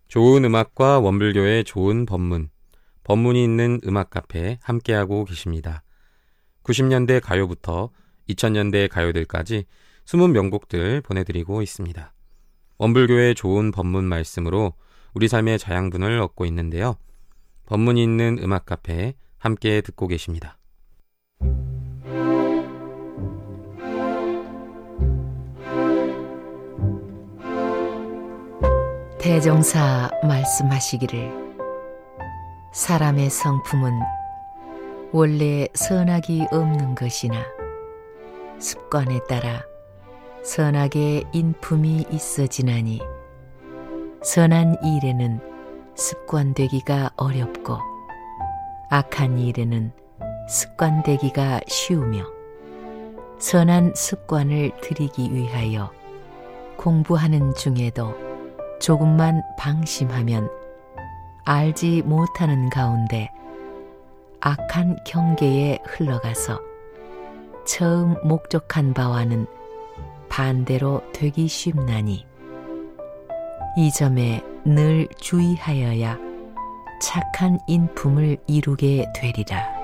좋은 음악과 원불교의 좋은 법문, 법문이 있는 음악 카페 함께하고 계십니다. 90년대 가요부터 2000년대 가요들까지 숨은 명곡들 보내드리고 있습니다. 원불교의 좋은 법문 말씀으로 우리 삶의 자양분을 얻고 있는데요. 법문이 있는 음악 카페 함께 듣고 계십니다. 대종사 말씀하시기를 사람의 성품은 원래 선악이 없는 것이나 습관에 따라 선악의 인품이 있어지나니 선한 일에는 습관되기가 어렵고 악한 일에는 습관되기가 쉬우며 선한 습관을 들이기 위하여 공부하는 중에도 조금만 방심하면 알지 못하는 가운데 악한 경계에 흘러가서 처음 목적한 바와는 반대로 되기 쉽나니 이 점에 늘 주의하여야 착한 인품을 이루게 되리라.